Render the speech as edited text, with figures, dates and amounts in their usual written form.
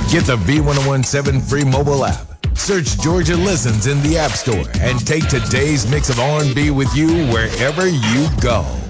Get the V1017 free mobile app. Search Georgia Listens in the App Store and take today's mix of R&B with you wherever you go.